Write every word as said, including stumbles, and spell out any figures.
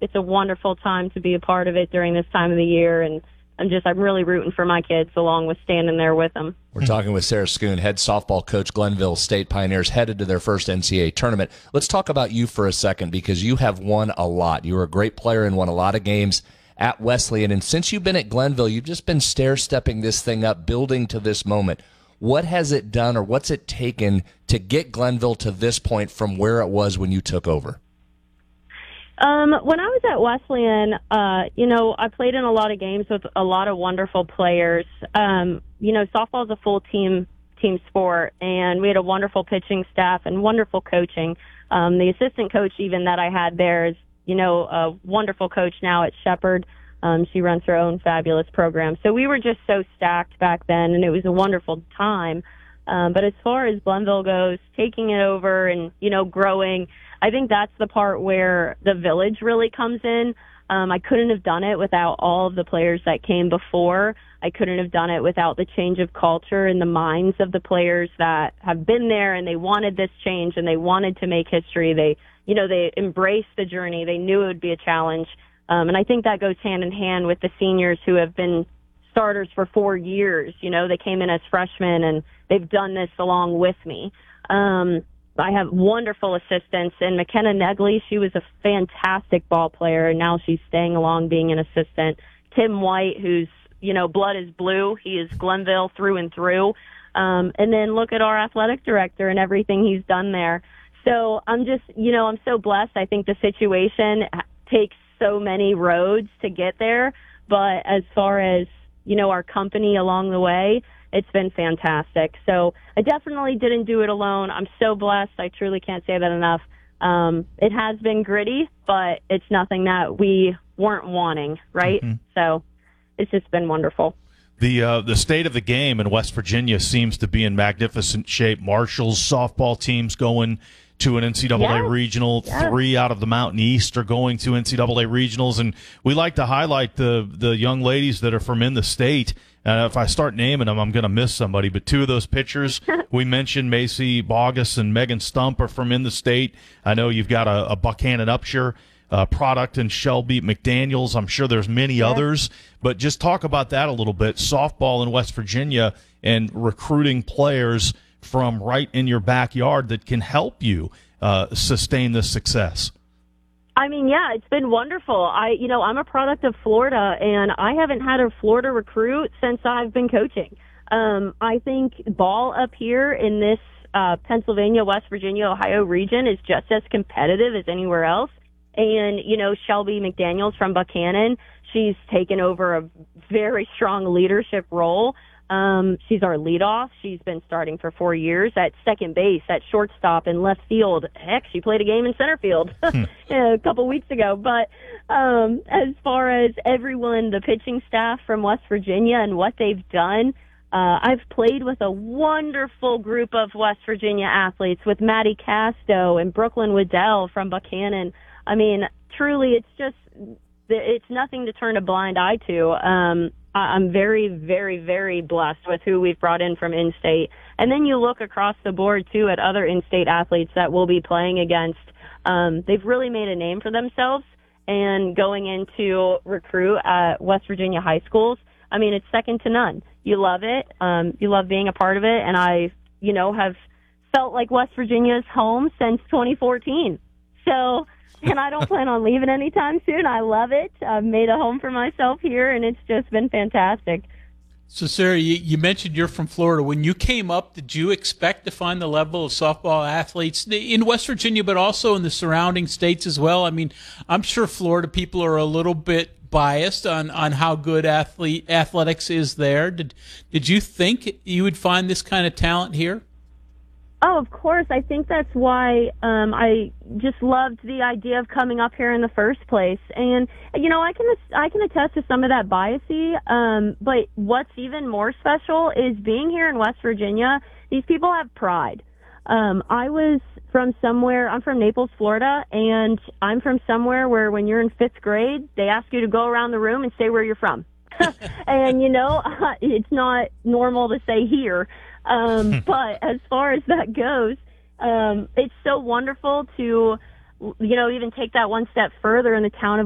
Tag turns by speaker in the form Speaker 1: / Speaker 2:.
Speaker 1: it's a wonderful time to be a part of it during this time of the year, and I'm just, I'm really rooting for my kids along with standing there with them.
Speaker 2: We're talking with Sarah Schoon, head softball coach, Glenville State Pioneers, headed to their first N C double A tournament. Let's talk about you for a second, because you have won a lot. You were a great player and won a lot of games at Wesleyan, and since you've been at Glenville, you've just been stair-stepping this thing up, building to this moment. What has it done, or what's it taken to get Glenville to this point from where it was when you took over?
Speaker 1: Um, when I was at Wesleyan, uh, you know, I played in a lot of games with a lot of wonderful players. Um, you know, softball is a full team team sport, and we had a wonderful pitching staff and wonderful coaching. Um, the assistant coach even that I had there is, you know, a wonderful coach now at Shepherd. Um, she runs her own fabulous program. So we were just so stacked back then, and it was a wonderful time. Um, but as far as Glenville goes, taking it over and, you know, growing, I think that's the part where the village really comes in. Um, I couldn't have done it without all of the players that came before. I couldn't have done it without the change of culture in the minds of the players that have been there, and they wanted this change and they wanted to make history. They, you know, they embraced the journey. They knew it would be a challenge. Um, and I think that goes hand in hand with the seniors who have been starters for four years. You know, they came in as freshmen and they've done this along with me. Um, I have wonderful assistants, and McKenna Negley, she was a fantastic ball player, and now she's staying along being an assistant. Tim White, who's, you know, blood is blue. He is Glenville through and through. Um, and then look at our athletic director and everything he's done there. So I'm just, you know, I'm so blessed. I think the situation takes so many roads to get there, but as far as, you know, our company along the way, it's been fantastic. So I definitely didn't do it alone. I'm so blessed. I truly can't say that enough. Um, it has been gritty, but it's nothing that we weren't wanting, right? Mm-hmm. So it's just been wonderful.
Speaker 3: The uh, the state of the game in West Virginia seems to be in magnificent shape. Marshall's softball team's going to an N C double A
Speaker 1: yes.
Speaker 3: regional.
Speaker 1: Yes.
Speaker 3: Three out of the Mountain East are going to N C double A regionals, and we like to highlight the the young ladies that are from in the state. Uh, if I start naming them, I'm going to miss somebody. But two of those pitchers we mentioned, Macy Bogus and Megan Stump, are from in the state. I know you've got a, a Buchanan Upshur uh, product and Shelby McDaniels. I'm sure there's many yeah. others. But just talk about that a little bit. Softball in West Virginia and recruiting players from right in your backyard that can help you uh, sustain this success.
Speaker 1: I mean, yeah, it's been wonderful. I, you know, I'm a product of Florida, and I haven't had a Florida recruit since I've been coaching. Um, I think ball up here in this uh, Pennsylvania, West Virginia, Ohio region is just as competitive as anywhere else. And, you know, Shelby McDaniels from Buchanan, she's taken over a very strong leadership role. Um, she's our leadoff. She's been starting for four years at second base, at shortstop, and left field. Heck, she played a game in center field hmm. a couple weeks ago. But um, as far as everyone, the pitching staff from West Virginia and what they've done, uh, I've played with a wonderful group of West Virginia athletes with Maddie Casto and Brooklyn Waddell from Buchanan. I mean, truly, it's just, it's nothing to turn a blind eye to. Um, I'm very, very, very blessed with who we've brought in from in-state. And then you look across the board, too, at other in-state athletes that we'll be playing against. Um, they've really made a name for themselves. And going into recruit at West Virginia high schools, I mean, it's second to none. You love it. Um, you love being a part of it. And I, you know, have felt like West Virginia's home since twenty fourteen. So... and I don't plan on leaving anytime soon. I love it. I've made a home for myself here, and it's just been fantastic.
Speaker 4: So, Sarah, you, you mentioned you're from Florida. When you came up, did you expect to find the level of softball athletes in West Virginia, but also in the surrounding states as well? I mean, I'm sure Florida people are a little bit biased on, on how good athlete athletics is there. Did did you think you would find this kind of talent here?
Speaker 1: Oh, of course. I think that's why um, I just loved the idea of coming up here in the first place. And, you know, I can I can attest to some of that biasy, um, but what's even more special is being here in West Virginia, these people have pride. Um, I was from somewhere, I'm from Naples, Florida, and I'm from somewhere where when you're in fifth grade, they ask you to go around the room and say where you're from. And, you know, it's not normal to say here. Um, but as far as that goes, um, it's so wonderful to, you know, even take that one step further in the town of